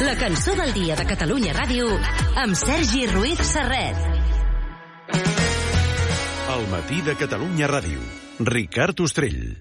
La cançó del dia de Catalunya Ràdio amb Sergi Ruiz Serret. El matí de Catalunya Ràdio. Ricard Ostrell.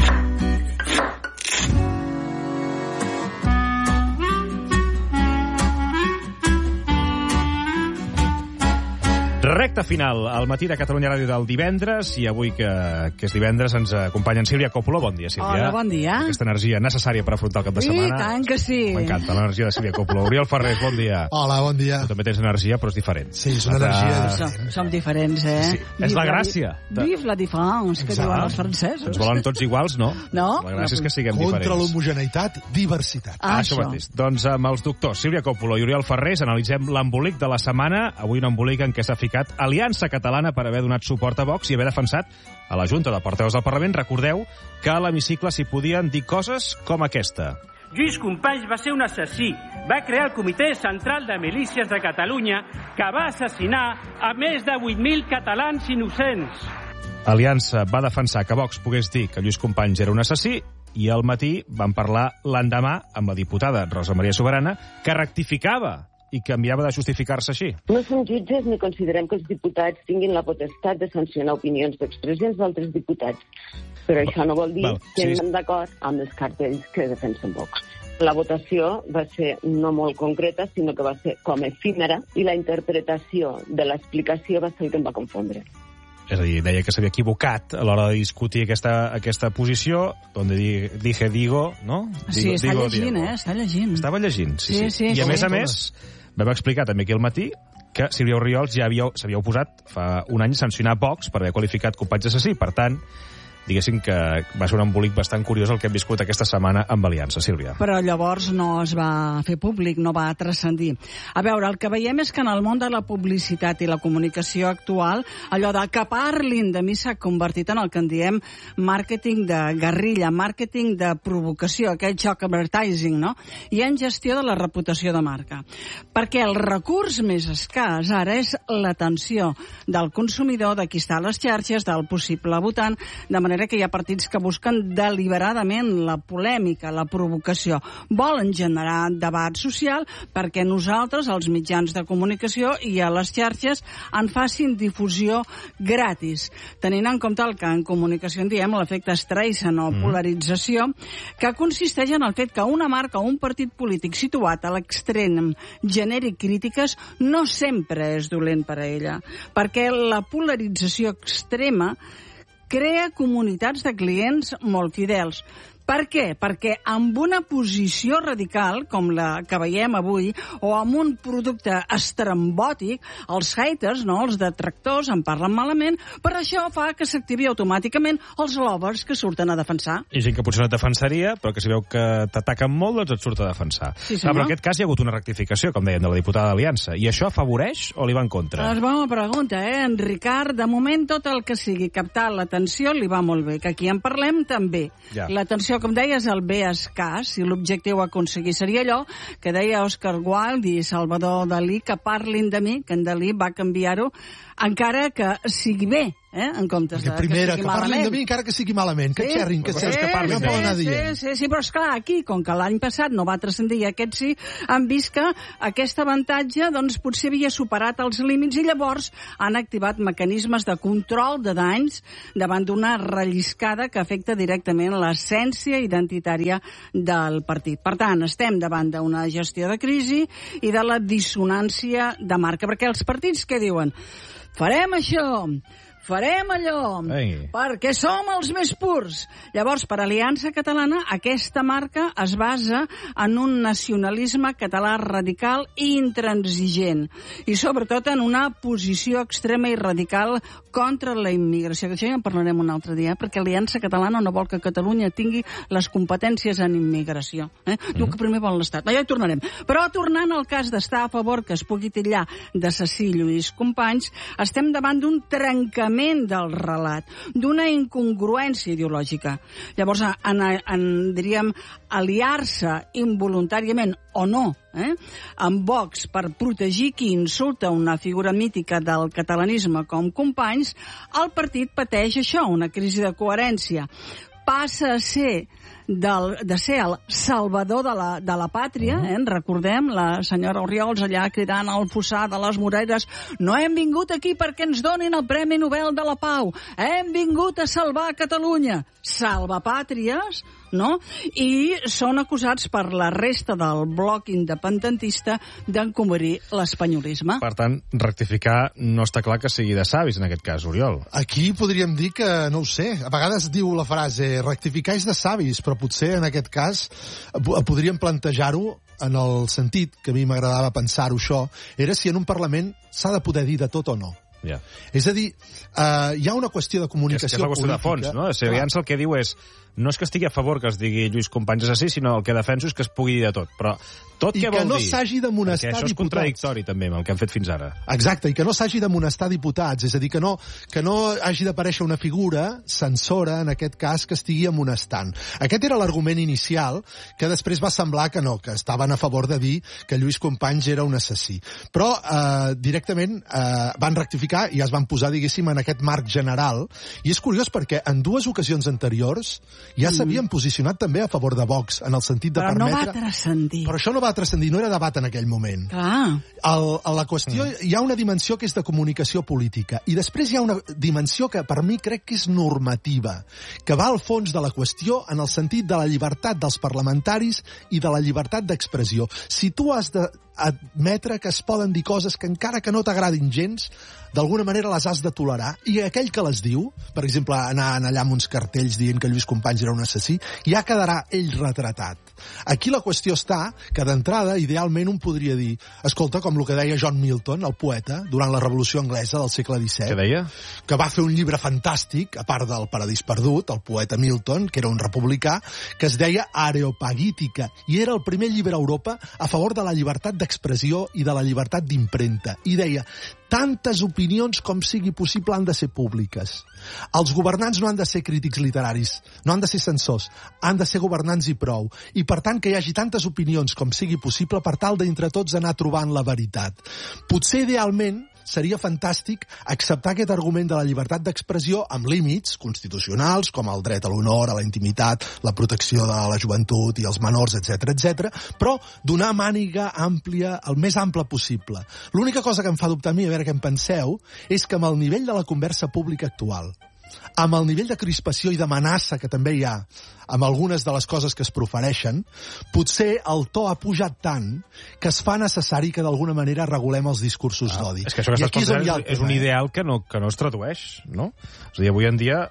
Recte final al matí de Catalunya Ràdio del divendres, i avui que és divendres ens acompanya en Sílvia Coppola. Bon dia, Sílvia. Hola, bon dia. Aquesta energia necessària per afrontar el cap de setmana. I tant que sí. M'encanta l'energia de Sílvia Coppola. Oriol Ferrés, bon dia. Hola, bon dia. Tu també tens energia, però és diferent. Sí, és una energia diferent. Som diferents, eh? Sí. És la gràcia. Vive la différence, que diuen els francesos. Ens volen tots iguals, no? No. La gràcia és que siguem diferents. Contra l'homogeneïtat, diversitat. Això mateix. Doncs amb els doctors Sílvia Coppola i Oriol Ferrés analitzem l'embolic de la setmana. Avui un embolic en què s'ha ficat Aliança Catalana per haver donat suport a Vox i haver defensat a la Junta de Portaveus del Parlament. Recordeu que a l'hemicicle s'hi podien dir coses com aquesta. Lluís Companys va ser un assassí. Va crear el Comitè Central de Milícies de Catalunya, que va assassinar a més de 8.000 catalans innocents. Aliança va defensar que Vox pogués dir que Lluís Companys era un assassí, i al matí van parlar l'endemà amb la diputada Rosa Maria Soberana, que rectificava i canviava de justificar-se així. No som jutges ni considerem que els diputats tinguin la potestat de sancionar opinions d'expressions d'altres diputats. Però això no vol dir que anem d'acord amb els cartells que defensen Vox. La votació va ser no molt concreta, sinó que va ser com efímera, i la interpretació de l'explicació va ser el que em va confondre. És a dir, deia que s'havia equivocat a l'hora de discutir aquesta posició, on digo, no? Sí, està llegint, està llegint. Estava llegint, sí. I a més, vam explicar també aquí al matí que Sílvia Orriols ja s'havia oposat fa un any a sancionar Vox per haver qualificat Companys d'assassí. Per tant, diguéssim que va ser un embolic bastant curiós el que hem viscut aquesta setmana amb Aliança, Sílvia. Però llavors no es va fer públic, no va transcendir. A veure, el que veiem és que en el món de la publicitat i la comunicació actual, allò de que parlin de mi s'ha convertit en el que en diem màrqueting de guerrilla, màrqueting de provocació, aquell joc advertising, no? I en gestió de la reputació de marca. Perquè el recurs més escàs ara és l'atenció del consumidor, de qui està a les xarxes, del possible votant, de manera que hi ha partits que busquen deliberadament la polèmica, la provocació. Volen generar debat social perquè nosaltres, els mitjans de comunicació i a les xarxes, en facin difusió gratis. Tenint en compte el que en comunicació en diem l'efecte Streisand o polarització, que consisteix en el fet que una marca o un partit polític situat a l'extrem generi crítiques no sempre és dolent per a ella, perquè la polarització extrema crea comunitats de clients molt fidels. Per què? Perquè amb una posició radical, com la que veiem avui, o amb un producte estrambòtic, els haters, no, els detractors, en parlen malament, per això fa que s'activi automàticament els lovers que surten a defensar. I gent que potser no et defensaria, però que si veu que t'ataquen molt, doncs et surt a defensar. Sí, però en aquest cas hi ha hagut una rectificació, com deien, de la diputada d'Aliança. I això afavoreix o li va en contra? És bona pregunta, en Ricard. De moment, tot el que sigui captar l'atenció li va molt bé. Que aquí en parlem també. Ja. L'atenció, com deies, el bé escàs, i l'objectiu a aconseguir seria allò que deia Oscar Wilde i Salvador Dalí, que parlin de mi, que en Dalí va canviar-ho, encara que sigui bé, en comptes de primera, que sigui que parlin malament. de mi encara que sigui malament, que xerrin, que parlin no poden anar dient. Sí, però esclar, aquí, com que l'any passat no va transcendir i aquest sí, han vist que aquest avantatge doncs, potser havia superat els límits i llavors han activat mecanismes de control de danys davant d'una relliscada que afecta directament l'essència identitària del partit. Per tant, estem davant d'una gestió de crisi i de la dissonància de marca, perquè els partits què diuen? Farem això, farem allò, perquè som els més purs. Llavors, per Aliança Catalana, aquesta marca es basa en un nacionalisme català radical i intransigent, i sobretot en una posició extrema i radical contra la immigració. Això ja en parlarem un altre dia, perquè Aliança Catalana no vol que Catalunya tingui les competències en immigració. Diu que primer vol l'Estat. Ja hi tornarem. Però tornant al cas d'estar a favor que es pugui titllar d'assassí Lluís Companys, estem davant d'un trencament del relat, d'una incongruència ideològica. Llavors, diríem, aliar-se involuntàriament o no amb Vox per protegir qui insulta una figura mítica del catalanisme com Companys, el partit pateix això, una crisi de coherència. passa a ser de ser el salvador de la pàtria, recordem, la senyora Orriols allà cridant al fossar de les Moreres, no hem vingut aquí perquè ens donin el Premi Nobel de la Pau, hem vingut a salvar Catalunya. Salvapàtries, no? I són acusats per la resta del bloc independentista d'encobrir l'espanyolisme. Per tant, rectificar no està clar que sigui de savis, en aquest cas, Oriol. Aquí podríem dir que, no ho sé, a vegades diu la frase rectificar és de savis, però potser en aquest cas podríem plantejar-ho en el sentit, que a mi m'agradava pensar-ho això, era si en un Parlament s'ha de poder dir de tot o no. Yeah. És a dir, hi ha una qüestió de comunicació política... És la qüestió de fons, no? L'Aliança el que diu és no és que estigui a favor que es digui Lluís Companys assassí, sinó el que defenso és que es pugui dir de tot. Però tot què vol dir? I que no s'hagi d'amonestar diputats. Perquè això és contradictori, també, amb el que han fet fins ara. Exacte, i que no s'hagi d'amonestar diputats. És a dir, que no hagi d'aparèixer una figura censora, en aquest cas, que estigui amonestant. Aquest era l'argument inicial, que després va semblar que no, que estaven a favor de dir que Lluís Companys era un assassí. Però directament van rectificar i es van posar, diguéssim, en aquest marc general. I és curiós perquè en dues ocasions anteriors ja s'havien posicionat també a favor de Vox, en el sentit de permetre... Però no va transcendir. Però això no va transcendir, no era debat en aquell moment. Clar. A la qüestió hi ha una dimensió que és de comunicació política i després hi ha una dimensió que per mi crec que és normativa, que va al fons de la qüestió en el sentit de la llibertat dels parlamentaris i de la llibertat d'expressió. Si tu has d'admetre que es poden dir coses que encara que no t'agradin gens, d'alguna manera les has de tolerar, i aquell que les diu, per exemple, anar allà amb uns cartells dient que Lluís Companys era un assassí, ja quedarà ell retratat. Aquí la qüestió està que d'entrada, idealment, un podria dir, escolta, com el que deia John Milton, el poeta, durant la Revolució Anglesa del segle XVII. Què deia? Que va fer un llibre fantàstic, a part del Paradís Perdut, el poeta Milton, que era un republicà, que es deia Areopagítica, i era el primer llibre a Europa a favor de la llibertat d'expressió i de la llibertat d'impremta. I deia, tantes opinions com sigui possible han de ser públiques. Els governants no han de ser crítics literaris, no han de ser censors, han de ser governants i prou. I per tant que hi hagi tantes opinions com sigui possible per tal d'entre tots anar trobant la veritat. Potser idealment seria fantàstic acceptar aquest argument de la llibertat d'expressió amb límits constitucionals, com el dret a l'honor, a la intimitat, la protecció de la joventut i els menors, etc., però donar màniga àmplia, el més ample possible. L'única cosa que em fa dubtar a mi, a veure què en penseu, és que amb el nivell de la conversa pública actual, amb el nivell de crispació i d'amenaça que també hi ha amb algunes de les coses que es profereixen, potser el to ha pujat tant que es fa necessari que d'alguna manera regulem els discursos d'odi. És que això que estàs plantejant és un ideal que no es tradueix, no? És a dir, avui en dia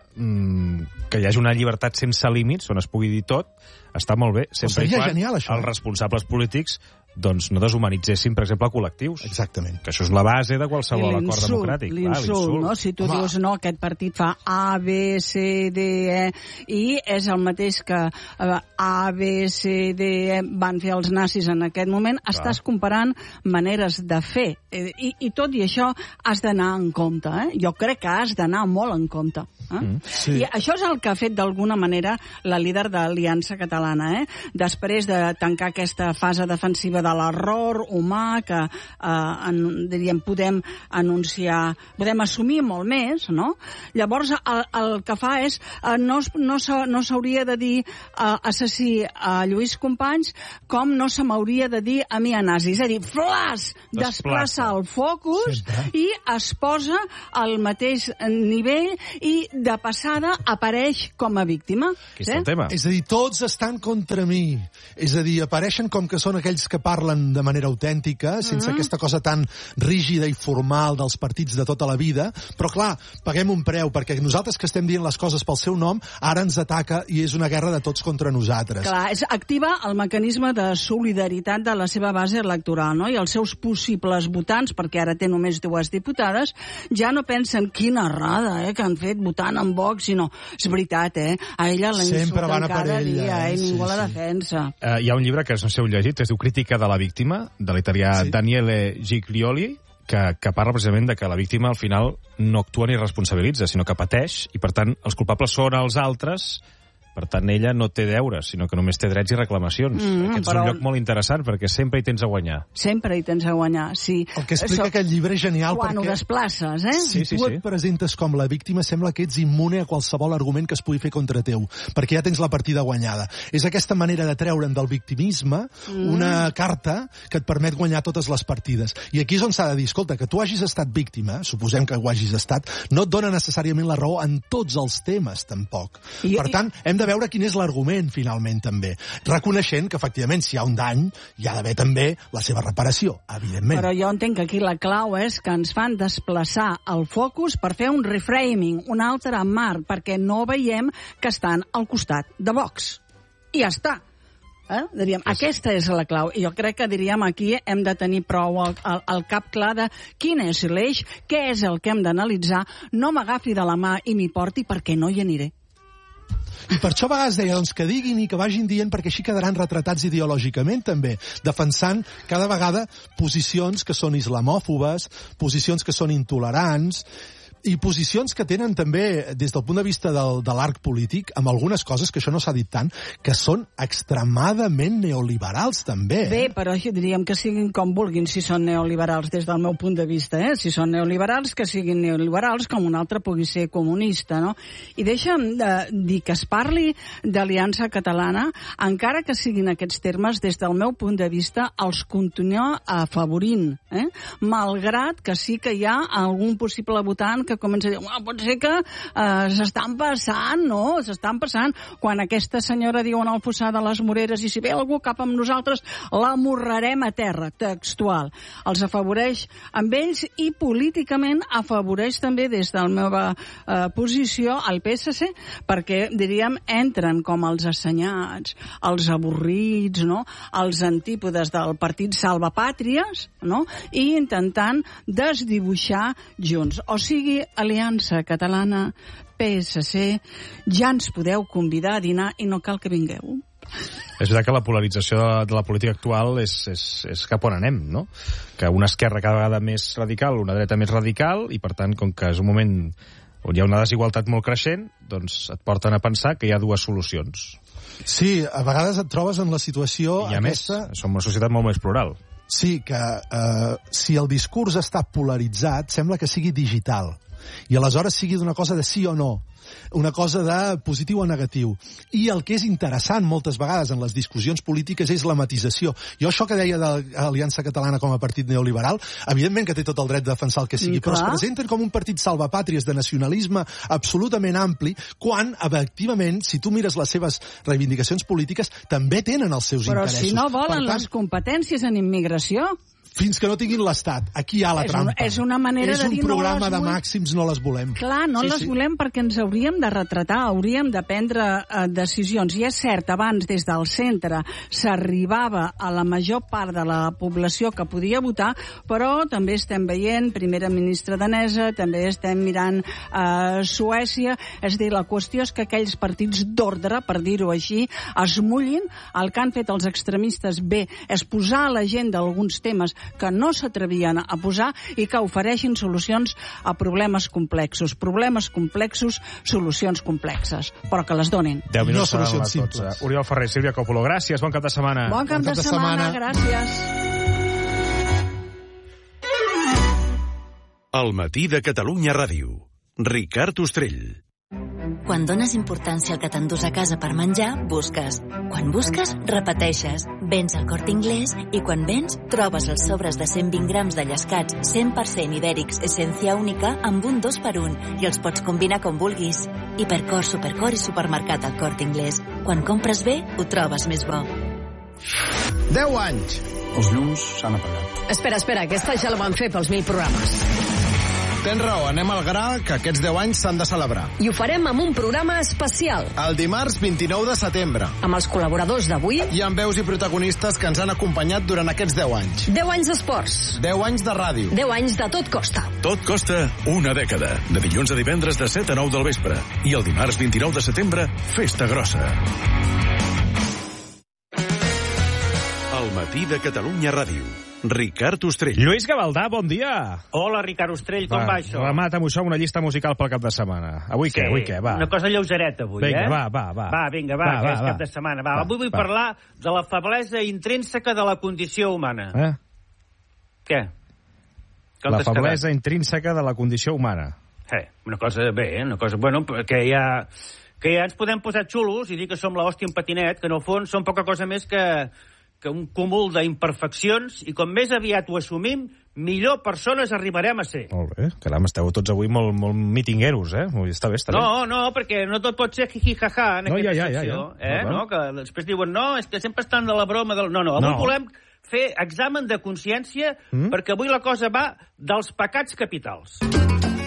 que hi hagi una llibertat sense límits, on es pugui dir tot, està molt bé, sempre i quan genial, això. Els responsables polítics doncs no deshumanitzessin, per exemple, col·lectius. Exactament. Que això és la base de qualsevol acord democràtic. L'insult, no? Si tu dius, no, aquest partit fa A, B, C, D, E, i és el mateix que A, B, C, D, E van fer els nazis en aquest moment, estàs comparant maneres de fer. I tot i això has d'anar en compte, Jo crec que has d'anar molt en compte. Sí. I això és el que ha fet d'alguna manera la líder de l'Aliança Catalana, Després de tancar aquesta fase defensiva de l'error humà que diríem, podem anunciar, podem assumir molt més, no? Llavors el que fa és no s'hauria de dir assassí a Lluís Companys com no se m'hauria de dir a mi a nazi. És a dir, flash, desplaça el focus i es posa al mateix nivell i de passada apareix com a víctima. Aquí està el tema. És a dir, tots estan contra mi. És a dir, apareixen com que són aquells que parlen de manera autèntica, sense aquesta cosa tan rígida i formal dels partits de tota la vida, però clar, paguem un preu, perquè nosaltres que estem dient les coses pel seu nom, ara ens ataca i és una guerra de tots contra nosaltres. Clar, activa el mecanisme de solidaritat de la seva base electoral, no? I els seus possibles votants, perquè ara té només 2 diputades, ja no pensen quina errada, que han fet votant en Vox, sinó, és veritat, a ella la insulten cada dia, ningú la defensa. Hi ha un llibre que no sé si heu llegit, que es diu Crítica de la víctima, de l'italià Daniele Giglioli, que parla precisament de que la víctima al final no actua ni responsabilitza, sinó que pateix, i per tant els culpables són els altres Per tant, ella no té deures, sinó que només té drets i reclamacions. Aquest és un lloc molt interessant, perquè sempre hi tens a guanyar. Sempre hi tens a guanyar, sí. El que explica aquest llibre és genial, quan perquè... ho desplaces, Si tu et presentes com la víctima, sembla que ets immune a qualsevol argument que es pugui fer contra teu, perquè ja tens la partida guanyada. És aquesta manera de treure'n del victimisme una carta que et permet guanyar totes les partides. I aquí és on s'ha de dir, escolta, que tu hagis estat víctima, suposem que ho hagis estat, no et dona necessàriament la raó en tots els temes, tampoc. Per tant, hem de veure quin és l'argument, finalment, també. Reconeixent que, efectivament, si hi ha un dany, hi ha d'haver també la seva reparació, evidentment. Però jo entenc que aquí la clau és que ens fan desplaçar el focus per fer un reframing, un altre marc, perquè no veiem que estan al costat de Vox. I ja està. Diríem, aquesta és la clau. I jo crec que, diríem, aquí hem de tenir prou el cap clar de quin és l'eix, què és el que hem d'analitzar, no m'agafi de la mà i m'hi porti perquè no hi aniré. I per això a vegades deia que diguin i que vagin dient, perquè així quedaran retratats ideològicament també, defensant cada vegada posicions que són islamòfobes, posicions que són intolerants, i posicions que tenen també, des del punt de vista de l'arc polític, amb algunes coses, que això no s'ha dit tant, que són extremadament neoliberals, també. Bé, però diríem que siguin com vulguin, si són neoliberals, des del meu punt de vista, Si són neoliberals, que siguin neoliberals, com un altre pugui ser comunista, no? I deixa'm dir que es parli d'Aliança Catalana, encara que siguin aquests termes, des del meu punt de vista, els continua afavorint, malgrat que sí que hi ha algun possible votant que comença a dir, pot ser que s'estan passant, no? S'estan passant. Quan aquesta senyora diu en el fossar de les Moreres, i si ve algú cap amb nosaltres, l'amorrarem a terra, textual. Els afavoreix amb ells i políticament afavoreix també des de la meva posició al PSC, perquè, diríem, entren com els assenyats, els avorrits, no? Els antípodes del partit salvapàtries, no? I intentant desdibuixar Junts. O sigui, Aliança Catalana, PSC, ja ens podeu convidar a dinar i no cal que vingueu. És veritat que la polarització de la política actual és cap on anem, no? Que una esquerra cada vegada més radical, una dreta més radical, i per tant, com que és un moment on hi ha una desigualtat molt creixent, doncs et porten a pensar que hi ha dues solucions. Sí, a vegades et trobes en la situació aquesta... Som una societat molt més plural. Sí, que si el discurs està polaritzat, sembla que sigui digital. I aleshores sigui d'una cosa de sí o no, una cosa de positiu o negatiu. I el que és interessant moltes vegades en les discussions polítiques és la matisació. Jo això que deia de l'Aliança Catalana com a partit neoliberal, evidentment que té tot el dret de defensar el que sigui, però es presenten com un partit salvapàtries de nacionalisme absolutament ampli, quan, efectivament, si tu mires les seves reivindicacions polítiques, també tenen els seus interessos. Però si no volen les competències en immigració... Fins que no tinguin l'Estat. Aquí hi ha la trampa. És una manera de dir... És un programa de màxims, no les volem. Clar, no les volem perquè ens hauríem de retratar, hauríem de prendre decisions. I és cert, abans, des del centre, s'arribava a la major part de la població que podia votar, però també estem veient primera ministra danesa, també estem mirant Suècia. És a dir, la qüestió és que aquells partits d'ordre, per dir-ho així, es mullin. El que han fet els extremistes bé és posar a l'agenda alguns temes que no s'atrevien a posar i que ofereixin solucions a problemes complexos. Problemes complexos, solucions complexes, però que les donin. 10 minuts no solucions simples. Oriol Ferrer, Sílvia Coppolo, gràcies, bon cap de setmana. Bon cap de setmana, gràcies. El matí de Catalunya Ràdio. Ricard Ostrell. Quan dones importància al que t'endús a casa per menjar, busques. Quan busques, repeteixes. Vens al Corte Inglés i quan vens, trobes els sobres de 120 grams de llescats 100% ibèrics Essencia Única amb un 2x1 i els pots combinar com vulguis. Hipercor, Supercor i Supermercat al Corte Inglés. Quan compres bé, ho trobes més bo. 10 anys. Els llums s'han apagat. Espera, aquesta ja la van fer pels 1000 programes. Tens raó, anem al gra, que aquests 10 anys s'han de celebrar. I ho farem amb un programa especial. El dimarts 29 de setembre. Amb els col·laboradors d'avui. I amb veus i protagonistes que ens han acompanyat durant aquests 10 anys. 10 anys d'esports. 10 anys de ràdio. 10 anys de Tot Costa. Tot costa una dècada. De dilluns a divendres de 7 a 9 del vespre. I el dimarts 29 de setembre, festa grossa. El matí de Catalunya Ràdio. Ricard Ostrell. Lluís Gavaldà, bon dia. Hola, Ricard Ostrell, com va això? Remata-m'ho això amb una llista musical pel cap de setmana. Avui què? Va. Una cosa lleugereta avui, vinga, Va, vinga, que és cap de setmana. Avui vull parlar de la feblesa intrínseca de la condició humana. Què? La feblesa intrínseca de la condició humana. Una cosa bueno, que ja ens podem posar xulos i dir que som l'hòstia en patinet, que en el fons són poca cosa més que un cúmul d'imperfeccions, i com més aviat ho assumim, millor persones arribarem a ser. Molt bé. Caram, esteu tots avui molt mitingueros, Està bé, està bé. No, perquè no tot pot ser jiji-jaja en aquesta secció. No, que després diuen, no, és que sempre estan de la broma. No, avui volem fer examen de consciència perquè avui la cosa va dels pecats capitals.